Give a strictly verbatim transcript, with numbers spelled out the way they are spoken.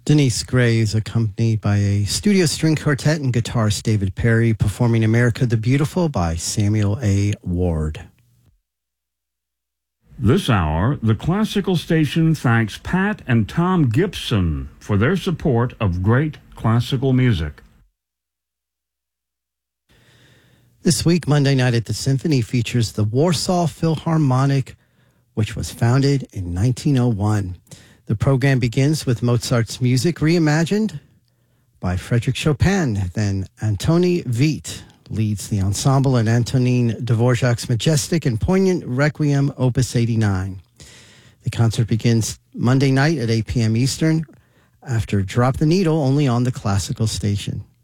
Denise Gray is accompanied by a studio string quartet and guitarist David Perry performing America the Beautiful by Samuel A. Ward. This hour, the classical station thanks Pat and Tom Gibson for their support of great classical music. This week, Monday Night at the Symphony features the Warsaw Philharmonic, which was founded in nineteen oh one. The program begins with Mozart's music reimagined by Frédéric Chopin. Then Antoni Veit leads the ensemble in Antonin Dvorak's majestic and poignant Requiem, Opus eighty-nine. The concert begins Monday night at eight p.m. Eastern after Drop the Needle only on the classical station.